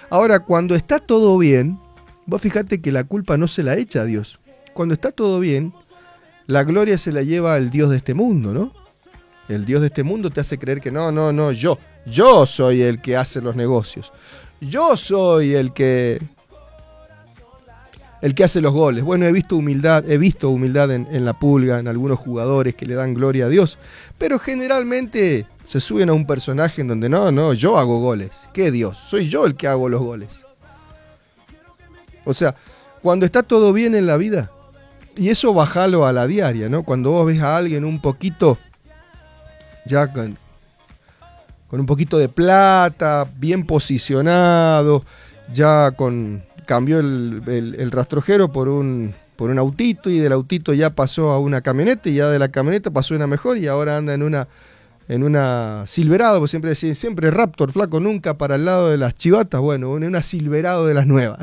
Ahora, cuando está todo bien, vos fíjate que la culpa no se la echa a Dios. Cuando está todo bien, la gloria se la lleva al Dios de este mundo, ¿no? El Dios de este mundo te hace creer que no, yo soy el que hace los negocios. Yo soy el que hace los goles. Bueno, he visto humildad en la Pulga, en algunos jugadores que le dan gloria a Dios, pero generalmente se suben a un personaje en donde no, yo hago goles. ¿Qué Dios? Soy yo el que hago los goles. O sea, cuando está todo bien en la vida, y eso bajalo a la diaria, ¿no? Cuando vos ves a alguien un poquito, ya con un poquito de plata, bien posicionado, ya cambió el rastrojero por un autito, y del autito ya pasó a una camioneta, y ya de la camioneta pasó a una mejor, y ahora anda en una Silverado, pues siempre decían, siempre Raptor, flaco, nunca para el lado de las chivatas, bueno, en una Silverado de las nuevas.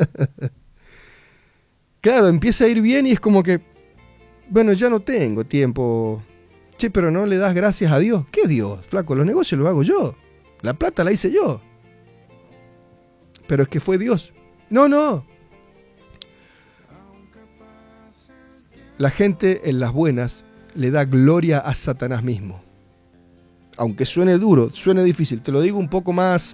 Claro, empieza a ir bien y es como que, bueno, ya no tengo tiempo. Che, pero no le das gracias a Dios. ¿Qué Dios? Flaco, los negocios los hago yo. La plata la hice yo. Pero es que fue Dios. No. La gente en las buenas le da gloria a Satanás mismo. Aunque suene duro, suene difícil. Te lo digo un poco más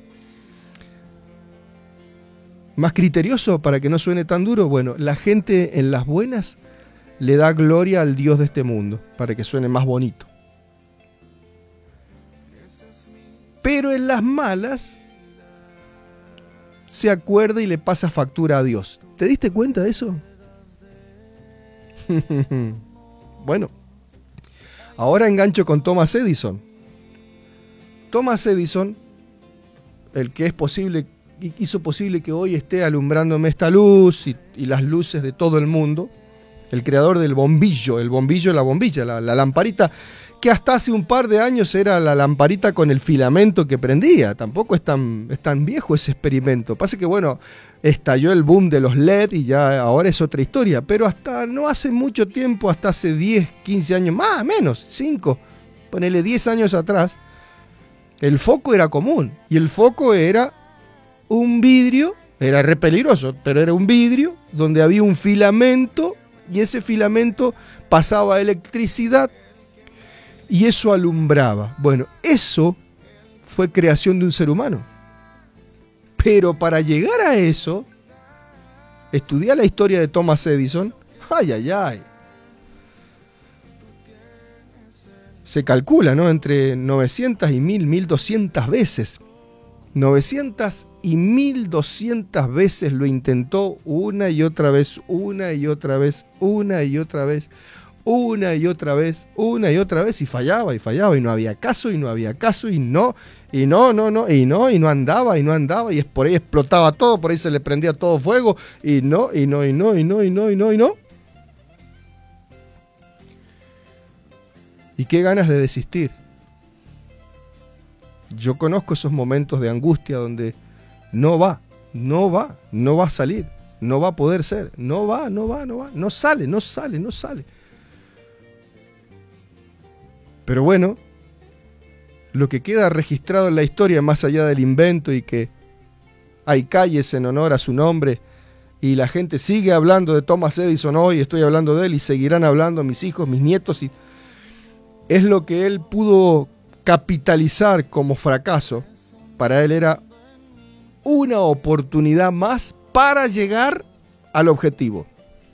criterioso para que no suene tan duro. Bueno, la gente en las buenas le da gloria al Dios de este mundo, para que suene más bonito. Pero en las malas se acuerda y le pasa factura a Dios. ¿Te diste cuenta de eso? Bueno, ahora engancho con Thomas Edison. Thomas Edison, el que hizo posible que hoy esté alumbrándome esta luz y las luces de todo el mundo, el creador del bombillo, la bombilla, la lamparita, que hasta hace un par de años era la lamparita con el filamento que prendía. Tampoco es tan viejo ese experimento. Pasa que, bueno, estalló el boom de los LED y ya ahora es otra historia. Pero hasta no hace mucho tiempo, hasta hace 10, 15 años, más, menos, 5, ponele 10 años atrás, el foco era común. Y el foco era un vidrio, era re peligroso, pero era un vidrio donde había un filamento, y ese filamento pasaba electricidad y eso alumbraba. Bueno, eso fue creación de un ser humano. Pero para llegar a eso, estudiar la historia de Thomas Edison, ay. Se calcula, ¿no? Entre 900 y 1200 veces. 900 y 1200 veces lo intentó una y otra vez, y fallaba, y no había caso, y no andaba, y por ahí explotaba todo, por ahí se le prendía todo fuego, y no. Y qué ganas de desistir. Yo conozco esos momentos de angustia donde no va a salir, no va a poder ser, no sale. Pero bueno, lo que queda registrado en la historia, más allá del invento y que hay calles en honor a su nombre, y la gente sigue hablando de Thomas Edison hoy, estoy hablando de él y seguirán hablando mis hijos, mis nietos, y es lo que él pudo capitalizar como fracaso. Para él era una oportunidad más para llegar al objetivo.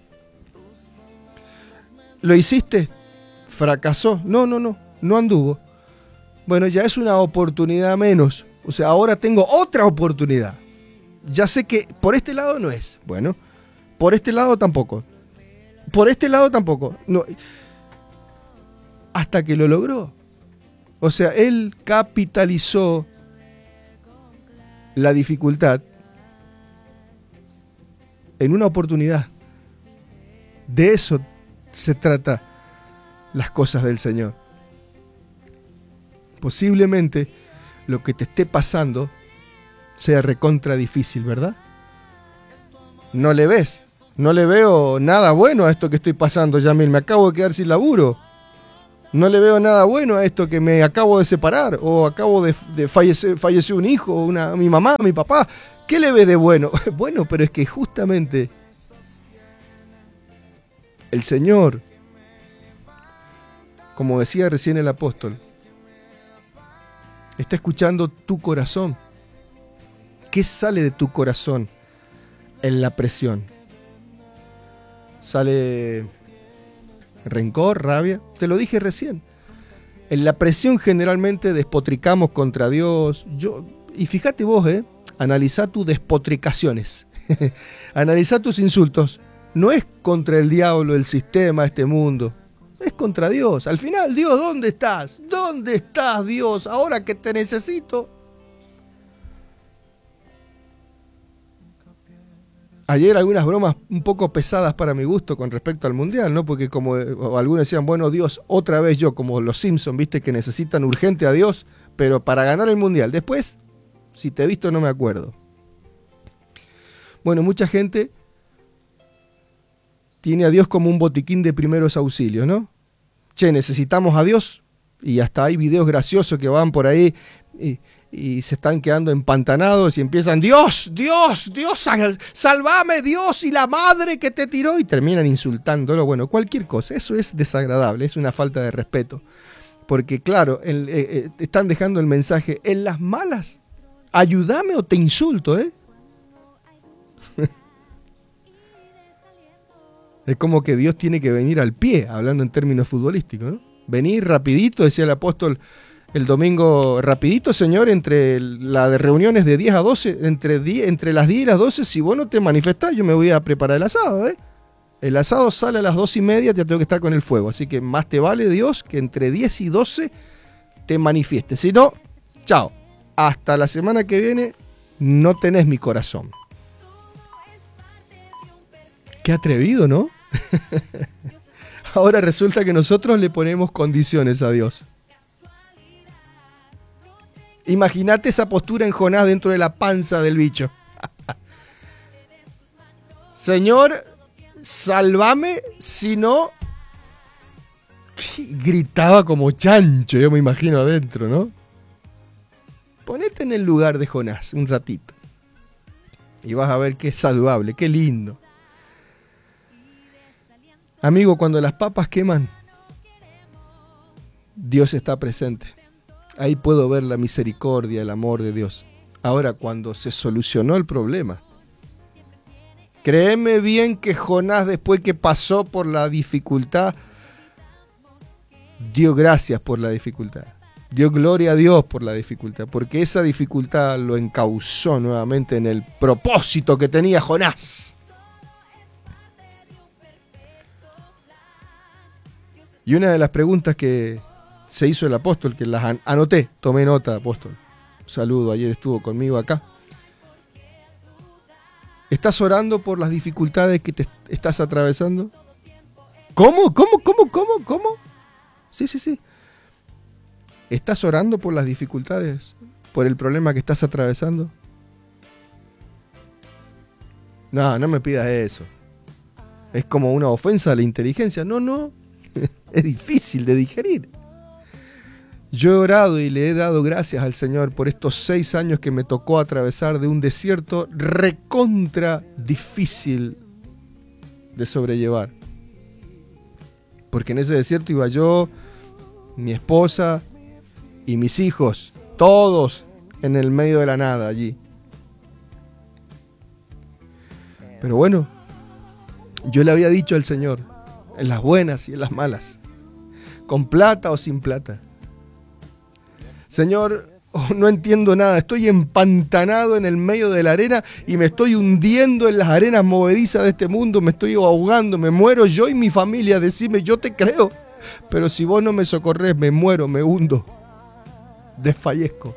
¿Lo hiciste? ¿Fracasó? No anduvo. Bueno, ya es una oportunidad menos. O sea, ahora tengo otra oportunidad. Ya sé que por este lado no es. Bueno, por este lado tampoco. Por este lado tampoco. No. Hasta que lo logró. O sea, él capitalizó la dificultad en una oportunidad. De eso se trata las cosas del Señor. Posiblemente lo que te esté pasando sea recontra difícil, ¿verdad? No le ves. No le veo nada bueno a esto que estoy pasando, Yamil. Me acabo de quedar sin laburo. No le veo nada bueno a esto que me acabo de separar o acabo de falleció un hijo, mi mamá, mi papá. ¿Qué le ve de bueno? Bueno, pero es que justamente el Señor, como decía recién el apóstol, está escuchando tu corazón. ¿Qué sale de tu corazón en la presión? ¿Sale rencor, rabia? Te lo dije recién. En la presión generalmente despotricamos contra Dios. Y fíjate vos, analizá tus despotricaciones. Analizá tus insultos. No es contra el diablo, el sistema, este mundo. Es contra Dios. Al final, Dios, ¿dónde estás? ¿Dónde estás, Dios? Ahora que te necesito. Ayer algunas bromas un poco pesadas para mi gusto con respecto al Mundial, ¿no? Porque como algunos decían, bueno, Dios, otra vez yo, como los Simpsons, ¿viste? Que necesitan urgente a Dios, pero para ganar el Mundial. Después, si te he visto, no me acuerdo. Bueno, mucha gente tiene a Dios como un botiquín de primeros auxilios, ¿no? Che, necesitamos a Dios. Y hasta hay videos graciosos que van por ahí y se están quedando empantanados y empiezan, Dios, Dios, Dios, sálvame, Dios, y la madre que te tiró, y terminan insultándolo. Bueno, cualquier cosa, eso es desagradable, es una falta de respeto. Porque claro, están dejando el mensaje, en las malas, ayúdame o te insulto, ¿eh? Es como que Dios tiene que venir al pie, hablando en términos futbolísticos, ¿no? Venir rapidito, decía el apóstol el domingo, rapidito, Señor, entre la de reuniones de 10 a 12, entre las 10 y las 12, si vos no te manifestás, yo me voy a preparar el asado, ¿eh? El asado sale a las 2:30, ya tengo que estar con el fuego, así que más te vale, Dios, que entre 10 y 12 te manifiestes. Si no, chao, hasta la semana que viene no tenés mi corazón. Qué atrevido, ¿no? Ahora resulta que nosotros le ponemos condiciones a Dios. Imagínate esa postura en Jonás dentro de la panza del bicho. Señor, sálvame, si no... Gritaba como chancho, yo me imagino adentro, ¿no? Ponete en el lugar de Jonás un ratito. Y vas a ver qué saludable, qué lindo. Amigo, cuando las papas queman, Dios está presente. Ahí puedo ver la misericordia, el amor de Dios. Ahora, cuando se solucionó el problema, créeme bien que Jonás, después que pasó por la dificultad, dio gracias por la dificultad. Dio gloria a Dios por la dificultad, porque esa dificultad lo encauzó nuevamente en el propósito que tenía Jonás. Y una de las preguntas que se hizo el apóstol, que las anoté, tomé nota, apóstol. Saludo, ayer estuvo conmigo acá. ¿Estás orando por las dificultades que te estás atravesando? ¿Cómo? Sí. ¿Estás orando por las dificultades? ¿Por el problema que estás atravesando? No me pidas eso. Es como una ofensa a la inteligencia. No. Es difícil de digerir. Yo he orado y le he dado gracias al Señor por estos 6 años que me tocó atravesar de un desierto recontra difícil de sobrellevar. Porque en ese desierto iba yo, mi esposa y mis hijos, todos en el medio de la nada allí. Pero bueno, yo le había dicho al Señor, en las buenas y en las malas, con plata o sin plata, Señor, no entiendo nada, estoy empantanado en el medio de la arena y me estoy hundiendo en las arenas movedizas de este mundo, me estoy ahogando, me muero yo y mi familia, decime, yo te creo, pero si vos no me socorres, me muero, me hundo, desfallezco.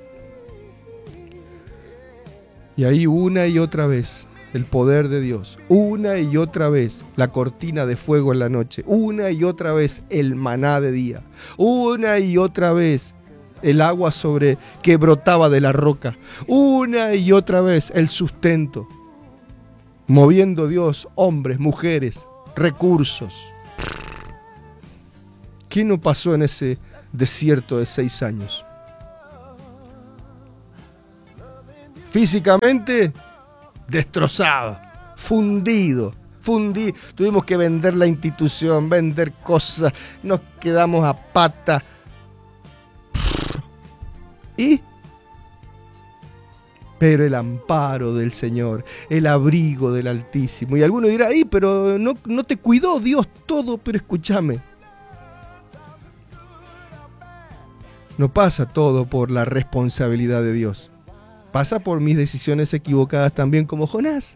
Y ahí una y otra vez, el poder de Dios, una y otra vez la cortina de fuego en la noche, una y otra vez el maná de día, una y otra vez el agua que brotaba de la roca, una y otra vez el sustento, moviendo Dios, hombres, mujeres, recursos. ¿Qué no pasó en ese desierto de 6 años? Físicamente, destrozado, fundido. Tuvimos que vender la institución, vender cosas, nos quedamos a pata. Pero el amparo del Señor, el abrigo del Altísimo. Y alguno dirá, pero no te cuidó Dios todo, pero escúchame. No pasa todo por la responsabilidad de Dios. Pasa por mis decisiones equivocadas también, como Jonás.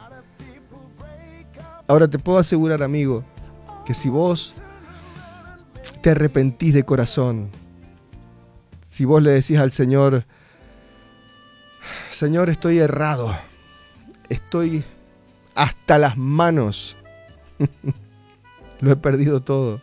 Ahora te puedo asegurar, amigo, que si vos te arrepentís de corazón, si vos le decís al Señor, Señor, estoy errado, estoy hasta las manos, lo he perdido todo.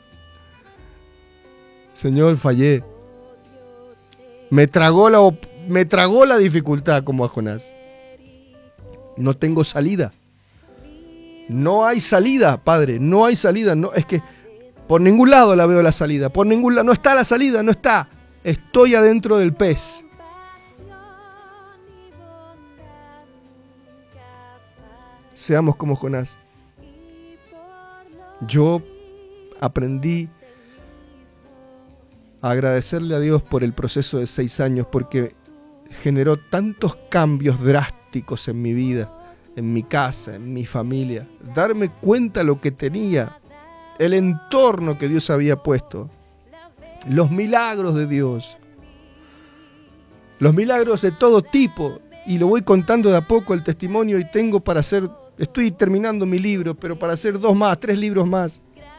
Señor, fallé. Me tragó la dificultad como a Jonás. No tengo salida. No hay salida, Padre, no hay salida. No, es que por ningún lado la veo la salida. Por ningún lado, no está la salida, no está. Estoy adentro del pez. Seamos como Jonás. Yo aprendí a agradecerle a Dios por el proceso de 6 años, porque generó tantos cambios drásticos en mi vida, en mi casa, en mi familia. Darme cuenta lo que tenía, el entorno que Dios había puesto, los milagros de Dios, los milagros de todo tipo. Y lo voy contando de a poco el testimonio, y tengo para hacer, estoy terminando mi libro, pero para hacer 2 más, 3 libros más.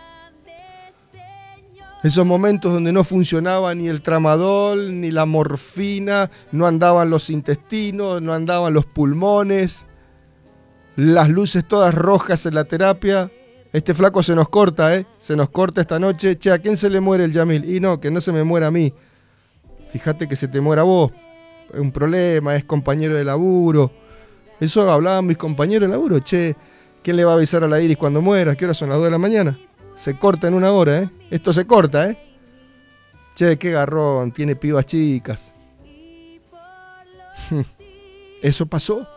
Esos momentos donde no funcionaba ni el tramadol, ni la morfina, no andaban los intestinos, no andaban los pulmones, las luces todas rojas en la terapia. Este flaco se nos corta, se nos corta esta noche. Che, ¿a quién se le muere el Yamil? Y no, que no se me muera a mí. Fíjate que se te muera a vos. Es un problema, es compañero de laburo. Eso hablaban mis compañeros de laburo. Che, ¿quién le va a avisar a la Iris cuando muera? ¿Qué hora son? Las 2 de la mañana. Se corta en 1 hora, Esto se corta, Che, qué garrón, tiene pibas chicas. Eso pasó.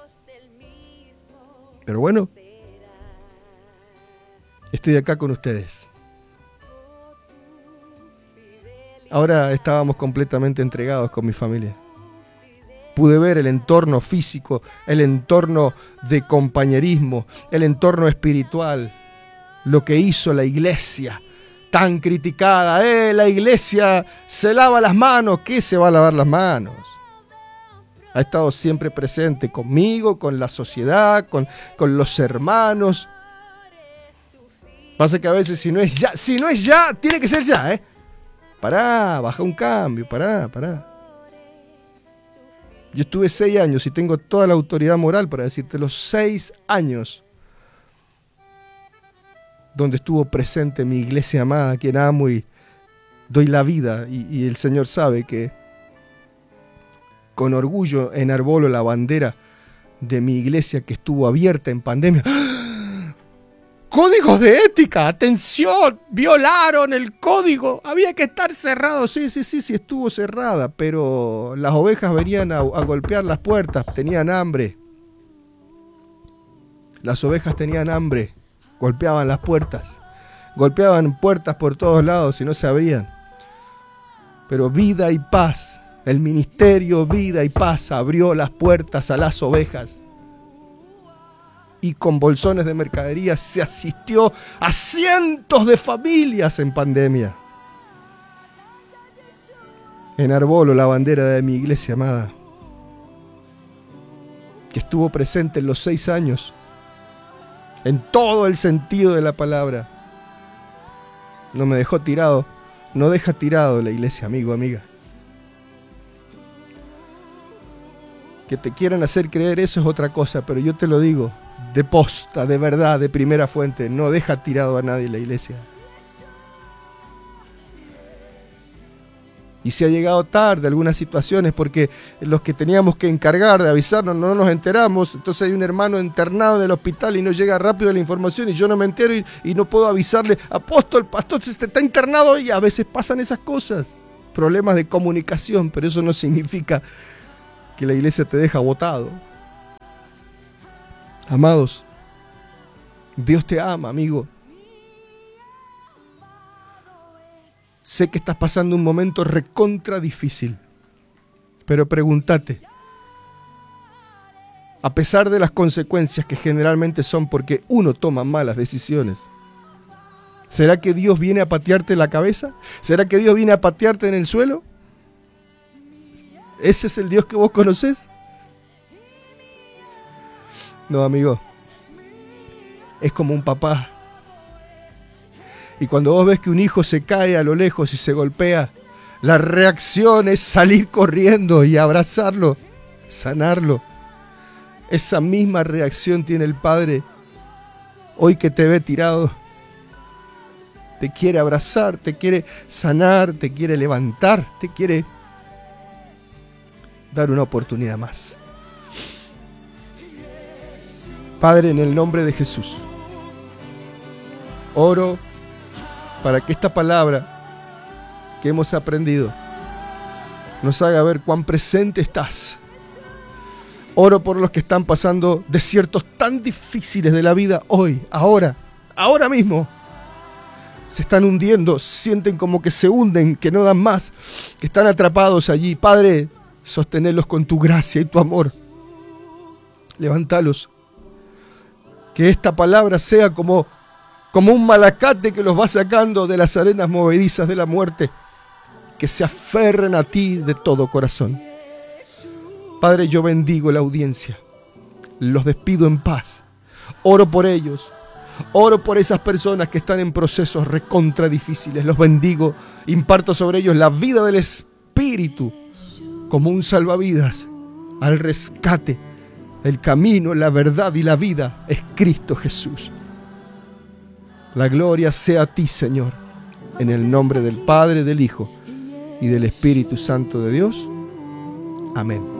Pero bueno, estoy acá con ustedes. Ahora estábamos completamente entregados con mi familia. Pude ver el entorno físico, el entorno de compañerismo, el entorno espiritual, lo que hizo la iglesia, tan criticada. La iglesia se lava las manos. ¿Qué se va a lavar las manos? Ha estado siempre presente conmigo, con la sociedad, con los hermanos. Pasa que a veces si no es ya, tiene que ser ya, Pará, baja un cambio, pará. Yo estuve 6 años y tengo toda la autoridad moral para decirte los 6 años donde estuvo presente mi iglesia amada, a quien amo y doy la vida, y el Señor sabe que con orgullo enarbolo la bandera de mi iglesia que estuvo abierta en pandemia. ¡Ah! ¡Códigos de ética! ¡Atención! ¡Violaron el código! Había que estar cerrado. Sí, estuvo cerrada, pero las ovejas venían a golpear las puertas, tenían hambre. Las ovejas tenían hambre. Golpeaban las puertas. Golpeaban puertas por todos lados y no se abrían. Pero Vida y Paz, el ministerio Vida y Paz, abrió las puertas a las ovejas. Y con bolsones de mercadería se asistió a cientos de familias en pandemia. Enarbolo la bandera de mi iglesia amada, que estuvo presente en los 6 años, en todo el sentido de la palabra. No me dejó tirado, no deja tirado la iglesia, amigo, amiga. Que te quieran hacer creer eso es otra cosa, pero yo te lo digo, de posta, de verdad, de primera fuente, no deja tirado a nadie la iglesia. Y se ha llegado tarde a algunas situaciones porque los que teníamos que encargar de avisarnos no nos enteramos. Entonces hay un hermano internado en el hospital y no llega rápido la información y yo no me entero y no puedo avisarle, apóstol, pastor, está internado, y a veces pasan esas cosas. Problemas de comunicación, pero eso no significa que la iglesia te deja botado. Amados, Dios te ama, amigo. Sé que estás pasando un momento recontra difícil, pero pregúntate, a pesar de las consecuencias que generalmente son porque uno toma malas decisiones, ¿será que Dios viene a patearte la cabeza? ¿Será que Dios viene a patearte en el suelo? ¿Ese es el Dios que vos conocés? No, amigo. Es como un papá. Y cuando vos ves que un hijo se cae a lo lejos y se golpea, la reacción es salir corriendo y abrazarlo, sanarlo. Esa misma reacción tiene el Padre hoy que te ve tirado. Te quiere abrazar, te quiere sanar, te quiere levantar, te quiere dar una oportunidad más. Padre, en el nombre de Jesús, oro para que esta palabra que hemos aprendido nos haga ver cuán presente estás. Oro por los que están pasando desiertos tan difíciles de la vida hoy, ahora mismo. Se están hundiendo, sienten como que se hunden, que no dan más, que están atrapados allí. Padre, sostenerlos con tu gracia y tu amor. Levántalos. Que esta palabra sea como un malacate que los va sacando de las arenas movedizas de la muerte. Que se aferren a ti de todo corazón. Padre, yo bendigo la audiencia. Los despido en paz. Oro por ellos. Oro por esas personas que están en procesos recontra difíciles. Los bendigo. Imparto sobre ellos la vida del Espíritu como un salvavidas al rescate. El camino, la verdad y la vida es Cristo Jesús. La gloria sea a ti, Señor, en el nombre del Padre, del Hijo y del Espíritu Santo de Dios. Amén.